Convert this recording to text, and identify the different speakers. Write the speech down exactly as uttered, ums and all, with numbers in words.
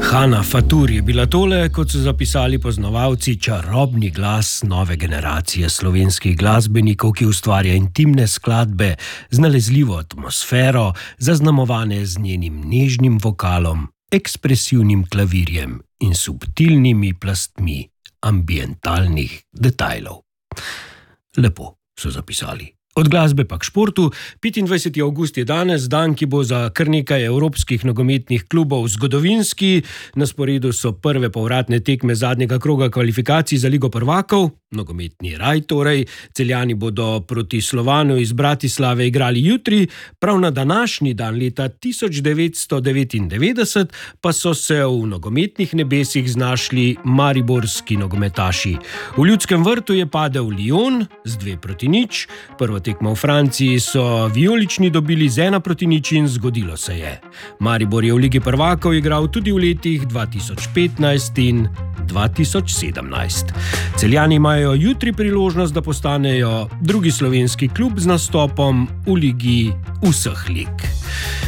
Speaker 1: Hana Fatur je bila tole, kot so zapisali poznavalci, čarobni glas nove generacije slovenskih glasbenikov, ki ustvarja intimne skladbe z nalezljivo atmosfero, zaznamovane z njenim nežnim vokalom, ekspresivnim klavirjem in subtilnimi plastmi ambientalnih detajlov. Lepo so zapisali. Od glasbe pa k športu. petindvajseti avgust je danes, dan, ki bo za kar nekaj evropskih nogometnih klubov zgodovinski. Na sporedu so prve povratne tekme zadnjega kroga kvalifikacij za Ligo prvakov, nogometni raj torej. Celjani bodo proti Slovanu iz Bratislave igrali jutri, prav na današnji dan leta tisoč devetsto devetindevetdeset pa so se v nogometnih nebesih znašli mariborski nogometaši. V Ljudskem vrtu je padel Lyon z dve proti nič, prvo tekmo v Franciji so vijolični dobili z ena proti nič in zgodilo se je. Maribor je v Ligi prvakov igral tudi v letih dva tisoč petnajst in dva tisoč sedemnajst. Celjani imajo jutri priložnost, da postanejo drugi slovenski klub z nastopom v Ligi vseh lig.